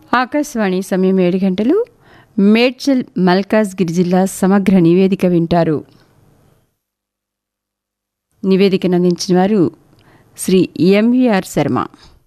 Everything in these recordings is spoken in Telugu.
ఆకాశవాణి సమయం 7 గంటలు. మేడ్చల్ మల్కాజ్గిరి జిల్లా సమగ్ర నివేదిక వింటారు. నివేదికను అందించిన వారు శ్రీ ఎంవీఆర్ శర్మ.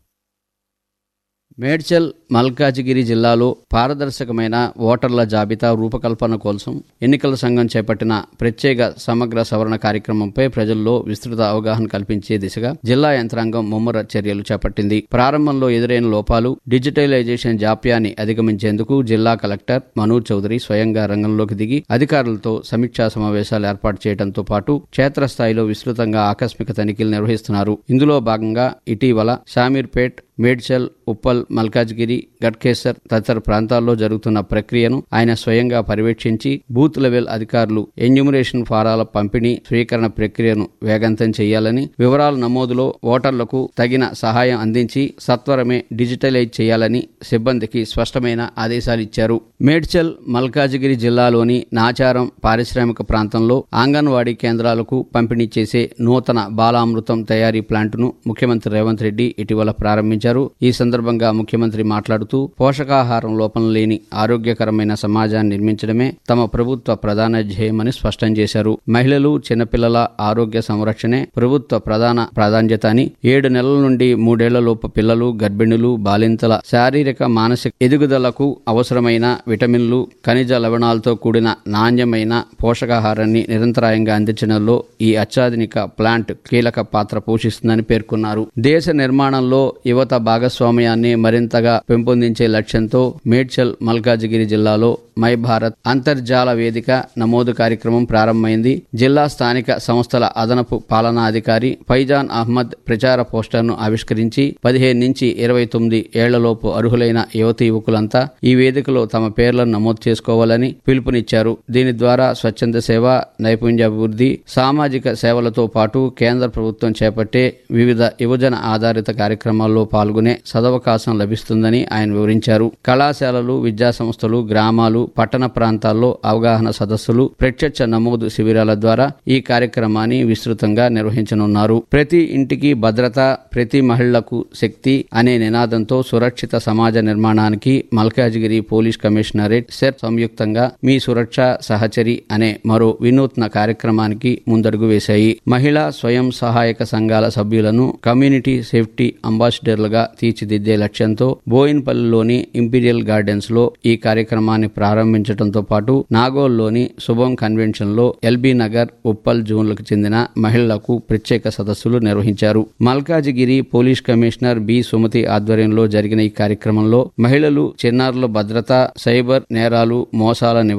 మేడ్చల్ మల్కాజిగిరి జిల్లాలో పారదర్శకమైన ఓటర్ల జాబితా రూపకల్పన కోసం ఎన్నికల సంఘం చేపట్టిన ప్రత్యేక సమగ్ర సవరణ కార్యక్రమంపై ప్రజల్లో విస్తృత అవగాహన కల్పించే దిశగా జిల్లా యంత్రాంగం ముమ్మర చర్యలు చేపట్టింది. ప్రారంభంలో ఎదురైన లోపాలు, డిజిటలైజేషన్ జాప్యాన్ని అధిగమించేందుకు జిల్లా కలెక్టర్ మనోజ్ చౌదరి స్వయంగా రంగంలోకి దిగి అధికారులతో సమీక్షా సమావేశాలు ఏర్పాటు చేయడంతో పాటు క్షేత్రస్థాయిలో విస్తృతంగా ఆకస్మిక తనిఖీలు నిర్వహిస్తున్నారు. ఇందులో భాగంగా ఇటీవల షామీర్పేట్, మేడ్చల్, ఉప్పల్, మల్కాజ్గిరి, గట్కేసర్ తదితర ప్రాంతాల్లో జరుగుతున్న ప్రక్రియను ఆయన స్వయంగా పర్యవేక్షించి బూత్ లెవెల్ అధికారులు ఎన్యూమరేషన్ ఫారాల పంపిణీ, స్వీకరణ ప్రక్రియను వేగంతం చేయాలని, వివరాల నమోదులో ఓటర్లకు తగిన సహాయం అందించి సత్వరమే డిజిటలైజ్ చేయాలని సిబ్బందికి స్పష్టమైన ఆదేశాలిచ్చారు. మేడ్చల్ మల్కాజ్గిరి జిల్లాలోని నాచారం పారిశ్రామిక ప్రాంతంలో అంగన్వాడీ కేంద్రాలకు పంపిణీ చేసే నూతన బాలామృతం తయారీ ప్లాంటును ముఖ్యమంత్రి రేవంత్ రెడ్డి ఇటీవల ప్రారంభించారు. ఈ సందర్భంగా ముఖ్యమంత్రి మాట్లాడుతూ పోషకాహారం లోపం లేని ఆరోగ్యకరమైన సమాజాన్ని నిర్మించడమే తమ ప్రభుత్వ ప్రధాన ధ్యేయమని స్పష్టం చేశారు. మహిళలు, చిన్నపిల్లల ఆరోగ్య సంరక్షణే ప్రభుత్వ ప్రధాన ప్రాధాన్యత అని, 7 నెలల నుండి 3 ఏళ్లలోపు పిల్లలు, గర్భిణులు, బాలింతల శారీరక, మానసిక ఎదుగుదలకు అవసరమైన విటమిన్లు, ఖనిజ లవణాలతో కూడిన నాణ్యమైన పోషకాహారాన్ని నిరంతరాయంగా అందించడంలో ఈ అత్యాధునిక ప్లాంట్ కీలక పాత్ర పోషిస్తుందని పేర్కొన్నారు. దేశ నిర్మాణంలో యువత భాగస్వామ్యాన్ని మరింతగా పెంపొందించే లక్ష్యంతో మేడ్చల్ మల్కాజిగిరి జిల్లాలో మై భారత్ అంతర్జాల వేదిక నమోదు కార్యక్రమం ప్రారంభమైంది. జిల్లా స్థానిక సంస్థల అదనపు పాలనా అధికారి ఫైజాన్ అహ్మద్ ప్రచార పోస్టర్ను ఆవిష్కరించి 15 నుంచి 29 ఏళ్లలోపు అర్హులైన యువతీ యువకులంతా ఈ వేదికలో తమ పేర్లను నమోదు చేసుకోవాలని పిలుపునిచ్చారు. దీని ద్వారా స్వచ్ఛంద సేవ, నైపుణ్యాభివృద్ధి, సామాజిక సేవలతో పాటు కేంద్ర ప్రభుత్వం చేపట్టే వివిధ యువజన ఆధారిత కార్యక్రమాల్లో పాల్గొనే సదవకాశం లభిస్తుందని ఆయన వివరించారు. కళాశాలలు, విద్యాసంస్థలు, గ్రామాలు, పట్టణ ప్రాంతాల్లో అవగాహన సదస్సులు, ప్రత్యక్ష నమోదు శిబిరాల ద్వారా ఈ కార్యక్రమాన్ని విస్తృతంగా నిర్వహించనున్నారు. ప్రతి ఇంటికి భద్రత, ప్రతి మహిళకు శక్తి అనే నినాదంతో సురక్షిత సమాజ నిర్మాణానికి మల్కాజ్గిరి పోలీస్ కమిషనరేట్, సెర్ సంయుక్తంగా మీ సురక్ష సహచరి అనే మరో వినూత్న కార్యక్రమానికి ముందడుగు వేశాయి. మహిళా స్వయం సహాయక సంఘాల సభ్యులను కమ్యూనిటీ సేఫ్టీ అంబాసిడర్లుగా తీర్చిదిద్దే లక్ష్యంతో బోయిన్పల్లిలోని ఇంపీరియల్ గార్డెన్స్ లో ఈ కార్యక్రమాన్ని ప్రారంభించడంతో పాటు నాగోల్లోని శుభం కన్వెన్షన్ లో ఎల్బీ నగర్, ఉప్పల్ జోన్లకు చెందిన మహిళలకు ప్రత్యేక సదస్సులు నిర్వహించారు. Malkajgiri police commissioner B Sumathi ఆధ్వర్యంలో జరిగిన ఈ కార్యక్రమంలో మహిళలు, చిన్నారుల భద్రత, సైబర్ నేరాలు, మోసాల